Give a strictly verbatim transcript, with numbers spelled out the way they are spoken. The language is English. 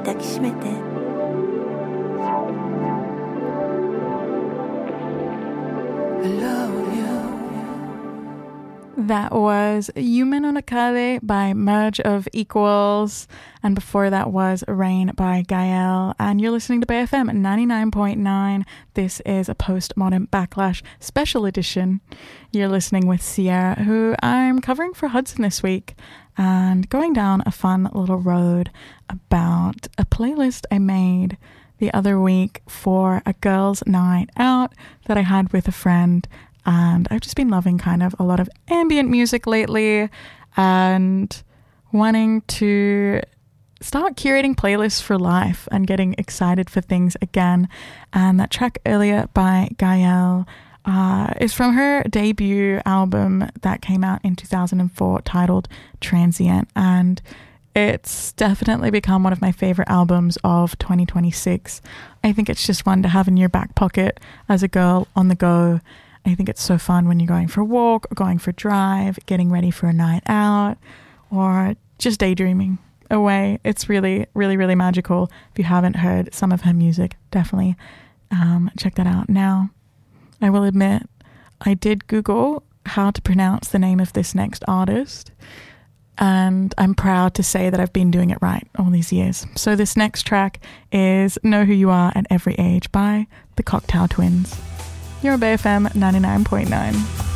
抱きしめて I love you. That was Yume no Nakade by Merge of Equals, and before that was Rain by Gael, and you're listening to Bay F M ninety-nine point nine. This is a Postmodern Backlash special edition. You're listening with Sierra, who I'm covering for Hudson this week, and going down a fun little road about a playlist I made the other week for a girls' night out that I had with a friend. And I've just been loving kind of a lot of ambient music lately and wanting to start curating playlists for life and getting excited for things again. And that track earlier by Gael uh, is from her debut album that came out in two thousand four titled Transient. And it's definitely become one of my favorite albums of twenty twenty-six. I think it's just one to have in your back pocket as a girl on the go. I think it's so fun when you're going for a walk, or going for a drive, getting ready for a night out, or just daydreaming away. It's really, really, really magical. If you haven't heard some of her music, definitely um, check that out. Now, I will admit, I did Google how to pronounce the name of this next artist, and I'm proud to say that I've been doing it right all these years. So this next track is Know Who You Are at Every Age by the Cocktail Twins. You're on Bay F M ninety-nine point nine.